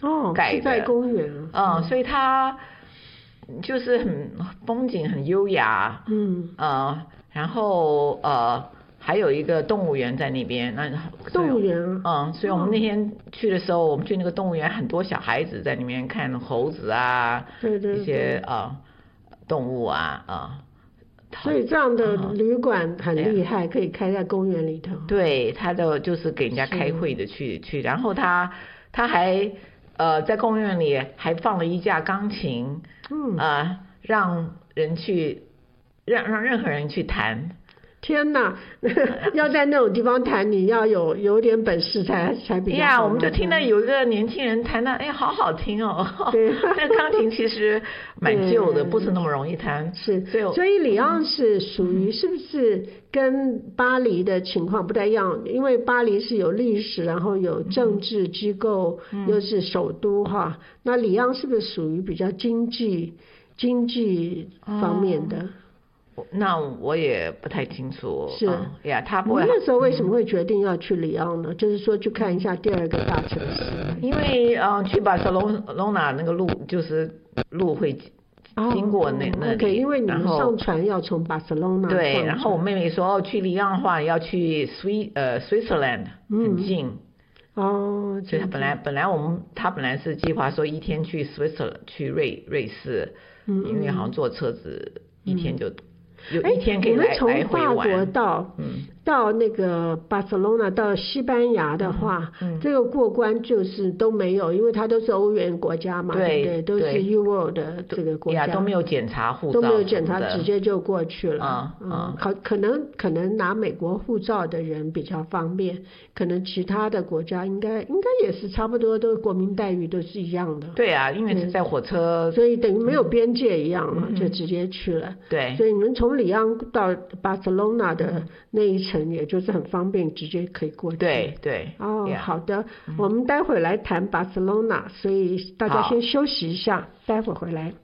盖的， 是在公园。 所以它就是很风景很优雅，然后还有一个动物园在那边， 动物园所以我们那天去的时候，我们去那个动物园，很多小孩子在里面看猴子啊， 对一些动物啊所以这样的旅馆很厉害，可以开在公园里头。 对，他的就是给人家开会的去，然后他还在公园里还放了一架钢琴，让任何人去弹。 天哪，要在那种地方弹，你要有点本事才比较好。 我们就听到有一个年轻人弹的，好好听哦。 对， 那钢琴其实蛮旧的，不是那么容易弹。 是，所以里昂是属于是不是跟巴黎的情况不太一样？因为巴黎是有历史，然后有政治机构，又是首都哈。那里昂是不是属于比较经济方面的？ 那我也不太清楚。 是呀，他不会。 你那时候为什么会决定要去里昂呢？就是说去看一下第二个大城市。 因为去巴塞隆纳那个路就是路会经过那里， 因为你们上船要从巴塞隆纳。 对，然后我妹妹说去里昂的话要去Switzerland，很近。所以他本来是计划说一天去 Switzerland 去瑞士，因为好像坐车子一天就。有一天可以来回玩。 你们从法国到那个巴塞隆纳到西班牙的话，这个过关就是都没有，因为它都是欧元国家嘛，对不对？都是 Euro 的这个国家， 都没有检查护照， 都没有检查，直接就过去了。可能拿美国护照的人比较方便，可能其他的国家应该也是差不多，都国民待遇都是一样的。 对啊，因为是在火车， 所以等于没有边界一样嘛，就直接去了。 对， 所以你们从里昂到巴塞隆纳的那一程，也就是很方便，直接可以过去。 对。 好的，我们待会来谈巴塞隆纳，所以大家先休息一下，待会回来。